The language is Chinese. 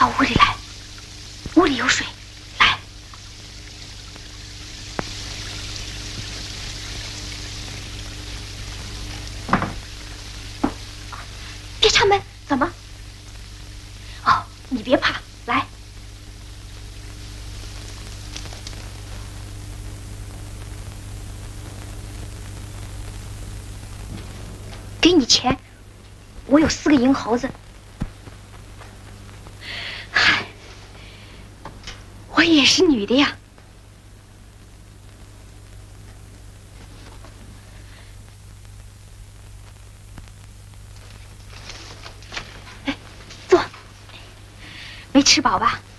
到屋里来，屋里有水。来，别插门，怎么？哦，你别怕，来。给你钱，我有4个银猴子。嗨，我也是女的呀。哎，坐。没吃饱吧？